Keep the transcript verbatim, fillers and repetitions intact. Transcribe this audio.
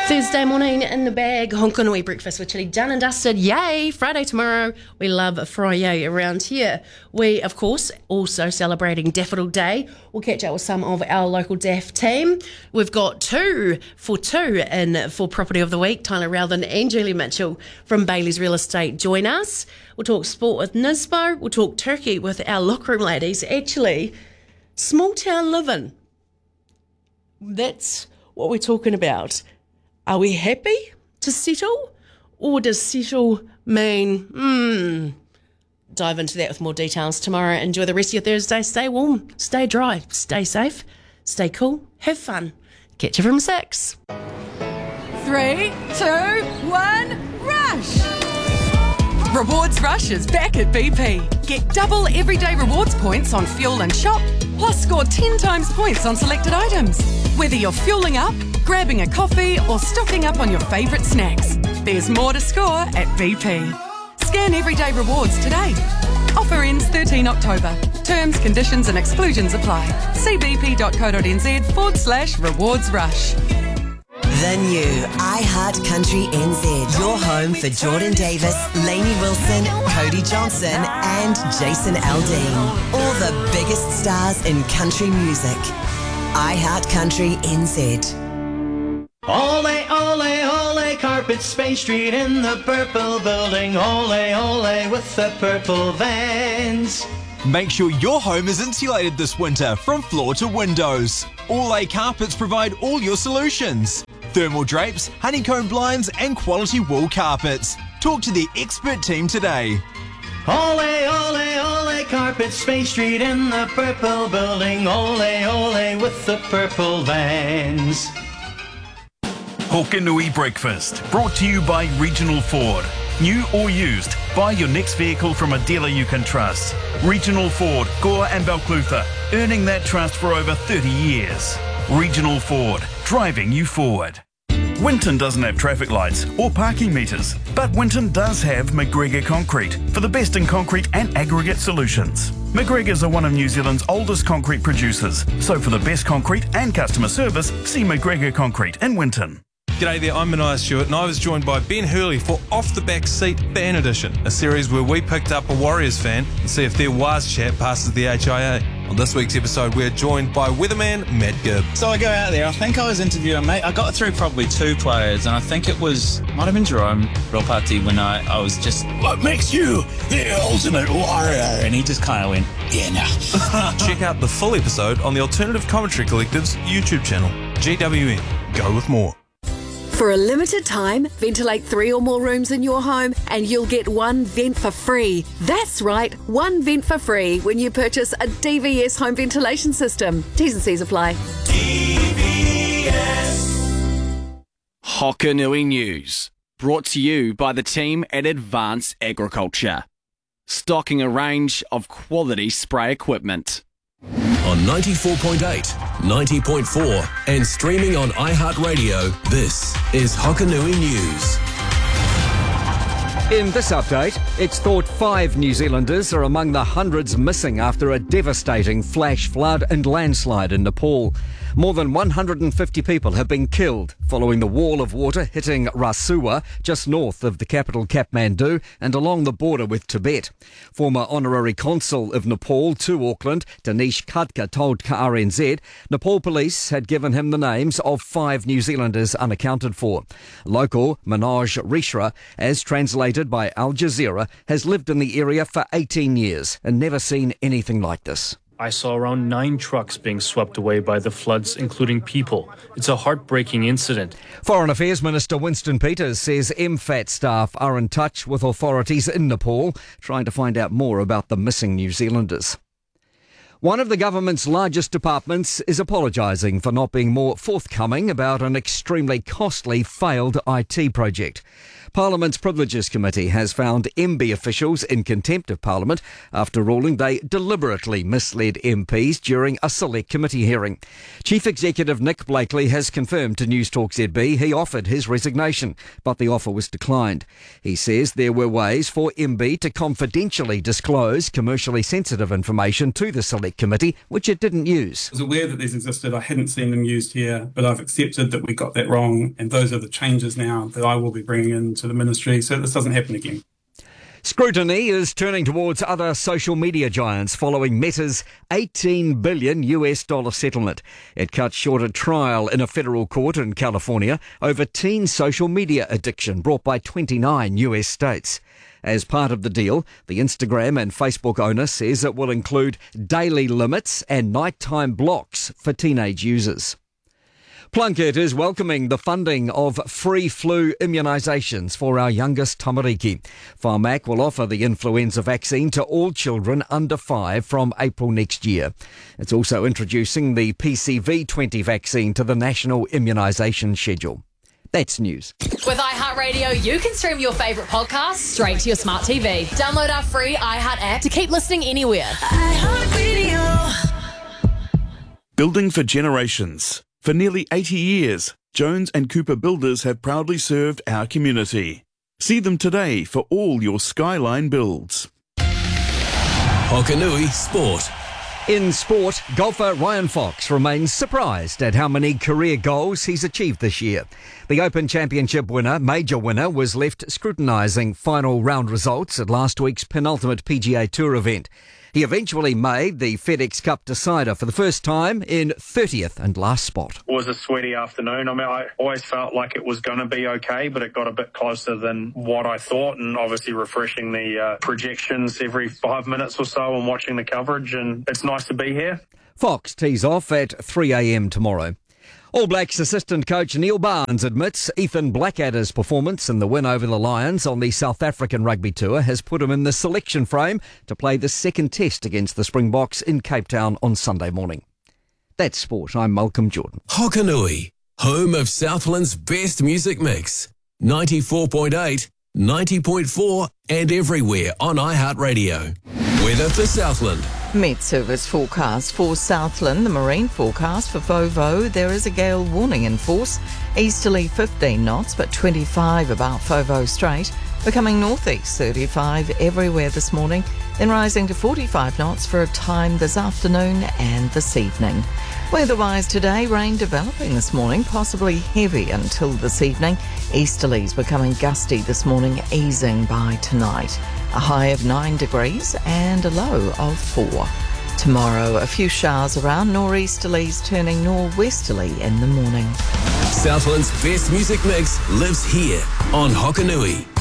Thursday morning in the bag, Honkonui breakfast with chili done and dusted. Yay! Friday tomorrow. We love a Friday around here. We, of course, also celebrating Daffodil Day. We'll catch up with some of our local D A F team. We've got two for two in for Property of the Week. Tyler Rowthen and Julie Mitchell from Bailey's Real Estate join us. We'll talk sport with Nisbo. We'll talk turkey with our locker room ladies. Actually, small town living. That's what we're talking about. Are we happy to settle? Or does settle mean, hmm, dive into that with more details tomorrow. Enjoy the rest of your Thursday. Stay warm, stay dry, stay safe, stay cool, have fun. Catch you from six. Three, two, one, rush! Rewards Rush is back at B P. Get double everyday rewards points on fuel and shop, plus score ten times points on selected items. Whether you're fueling up, grabbing a coffee or stocking up on your favourite snacks, there's more to score at B P. Scan Everyday Rewards today. Offer ends thirteenth October. Terms, conditions and exclusions apply. See bp.co.nz forward slash rewards rush. The new iHeart Country N Z. Your home for Jordan Davis, Lainey Wilson, Cody Johnson and Jason Aldean. All the biggest stars in country music. iHeart Country N Z. Ole, ole, ole, Carpets, Spain Street in the purple building. Ole, ole, with the purple vans. Make sure your home is insulated this winter from floor to windows. Ole Carpets provide all your solutions. Thermal drapes, honeycomb blinds and quality wool carpets. Talk to the expert team today. Ole, ole, ole, Carpets, Spain Street in the purple building. Ole, ole, with the purple vans. Hokanui Breakfast, brought to you by Regional Ford. New or used, buy your next vehicle from a dealer you can trust. Regional Ford, Gore and Balclutha, earning that trust for over thirty years. Regional Ford, driving you forward. Winton doesn't have traffic lights or parking meters, but Winton does have McGregor Concrete for the best in concrete and aggregate solutions. McGregor's are one of New Zealand's oldest concrete producers, so for the best concrete and customer service, see McGregor Concrete in Winton. G'day there, I'm Mania Stewart and I was joined by Ben Hurley for Off the Back Seat Fan Edition, a series where we picked up a Warriors fan and see if their Waz chat passes the H I A. On this week's episode, we're joined by weatherman Matt Gibb. So I go out there, I think I was interviewing, mate, I got through probably two players and I think it was, might have been Jerome Ropati when I, I was just, what makes you the ultimate warrior? And he just kind of went, yeah, no. Check out the full episode on the Alternative Commentary Collective's YouTube channel, G W N. Go with more. For a limited time, ventilate three or more rooms in your home and you'll get one vent for free. That's right, one vent for free when you purchase a D V S home ventilation system. T's and C's apply. D V S. Hokanui News, brought to you by the team at Advanced Agriculture. Stocking a range of quality spray equipment. On ninety-four point eight, ninety point four and streaming on iHeartRadio, this is Hokanui News. In this update, it's thought five New Zealanders are among the hundreds missing after a devastating flash flood and landslide in Nepal. More than one hundred fifty people have been killed following the wall of water hitting Rasuwa, just north of the capital Kathmandu and along the border with Tibet. Former Honorary Consul of Nepal to Auckland, Dinesh Khadka, told K R N Z Nepal police had given him the names of five New Zealanders unaccounted for. Local Manoj Rishra, as translated by Al Jazeera, has lived in the area for eighteen years and never seen anything like this. I saw around nine trucks being swept away by the floods, including people. It's a heartbreaking incident. Foreign Affairs Minister Winston Peters says M FAT staff are in touch with authorities in Nepal, trying to find out more about the missing New Zealanders. One of the government's largest departments is apologising for not being more forthcoming about an extremely costly failed I T project. Parliament's Privileges Committee has found M B officials in contempt of Parliament after ruling they deliberately misled M Ps during a select committee hearing. Chief Executive Nick Blakely has confirmed to Newstalk Z B he offered his resignation, but the offer was declined. He says there were ways for M B to confidentially disclose commercially sensitive information to the select committee, which it didn't use. I was aware that these existed. I hadn't seen them used here, but I've accepted that we got that wrong, and those are the changes now that I will be bringing into the ministry so this doesn't happen again. Scrutiny is turning towards other social media giants following Meta's eighteen billion U S dollar settlement. It cut short a trial in a federal court in California over teen social media addiction brought by twenty-nine U S states. As part of the deal, the Instagram and Facebook owner says it will include daily limits and nighttime blocks for teenage users. Plunkett is welcoming the funding of free flu immunisations for our youngest tamariki. Pharmac will offer the influenza vaccine to all children under five from April next year. It's also introducing the P C V twenty vaccine to the national immunisation schedule. That's news. With iHeartRadio, you can stream your favourite podcasts straight to your smart T V. Download our free iHeart app to keep listening anywhere. iHeartRadio. Building for generations. For nearly eighty years, Jones and Cooper Builders have proudly served our community. See them today for all your Skyline builds. Hokanui Sport. In sport, golfer Ryan Fox remains surprised at how many career goals he's achieved this year. The Open Championship winner, major winner, was left scrutinising final round results at last week's penultimate P G A Tour event. He eventually made the FedEx Cup decider for the first time in thirtieth and last spot. It was a sweaty afternoon. I mean, I always felt like it was going to be okay, but it got a bit closer than what I thought, and obviously refreshing the uh, projections every five minutes or so and watching the coverage, and it's nice to be here. Fox tees off at three a.m. tomorrow. All Blacks assistant coach Neil Barnes admits Ethan Blackadder's performance in the win over the Lions on the South African rugby tour has put him in the selection frame to play the second test against the Springboks in Cape Town on Sunday morning. That's sport. I'm Malcolm Jordan. Hokanui, home of Southland's best music mix. ninety-four point eight, ninety point four and everywhere on iHeartRadio. Weather for Southland. Met Service forecast for Southland. The marine forecast for Fovo. There is a gale warning in force. Easterly fifteen knots, but twenty-five about Fovo Strait. Becoming northeast thirty-five everywhere this morning, then rising to forty-five knots for a time this afternoon and this evening. Weather-wise today, rain developing this morning, possibly heavy until this evening. Easterlies becoming gusty this morning, easing by tonight. A high of nine degrees and a low of four. Tomorrow, a few showers around, nor'easterlies turning nor'westerly in the morning. Southland's best music mix lives here on Hokanui.